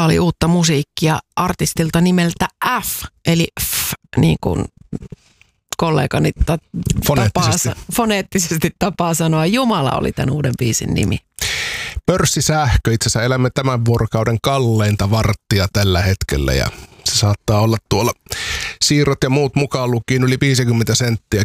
Tää oli uutta musiikkia artistilta nimeltä F, eli F, niin kuin kollegani foneettisesti tapaa sanoa. Jumala oli tämän uuden biisin nimi. Pörssisähkö, itse asiassa elämme tämän vuorokauden kalleinta varttia tällä hetkellä ja se saattaa olla tuolla siirrot ja muut mukaan lukien yli 50 senttiä